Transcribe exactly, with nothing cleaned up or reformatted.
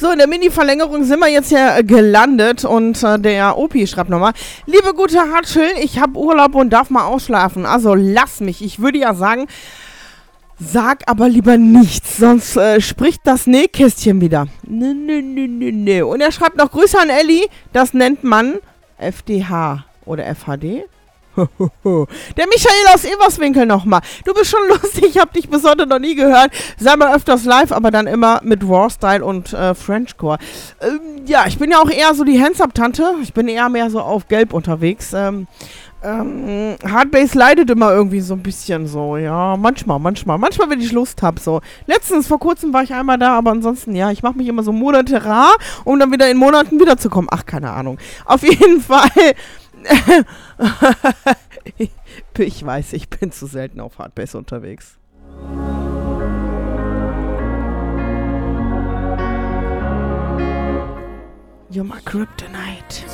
So, in der Mini-Verlängerung sind wir jetzt hier gelandet und äh, der Opi schreibt nochmal: Liebe gute Hartschel, ich habe Urlaub und darf mal ausschlafen. Also lass mich. Ich würde ja sagen, sag aber lieber nichts, sonst äh, spricht das Nähkästchen wieder. Nö, nö, nö, nö, nö. Und er schreibt noch: Grüße an Elli. Das nennt man F D H oder F H D. Der Michael aus Everswinkel nochmal. Du bist schon lustig, ich hab dich bis heute noch nie gehört. Sei mal öfters live, aber dann immer mit Raw-Style und äh, Frenchcore. Ähm, ja, ich bin ja auch eher so die Hands-Up-Tante. Ich bin eher mehr so auf Gelb unterwegs. Ähm, ähm, Hardbase leidet immer irgendwie so ein bisschen so, ja, manchmal, manchmal. Manchmal, wenn ich Lust hab, so. Letztens, vor kurzem war ich einmal da, aber ansonsten, ja, ich mache mich immer so Monate rar, um dann wieder in Monaten wiederzukommen. Ach, keine Ahnung. Auf jeden Fall... Ich weiß, ich bin zu selten auf Hardbase unterwegs. You're my kryptonite.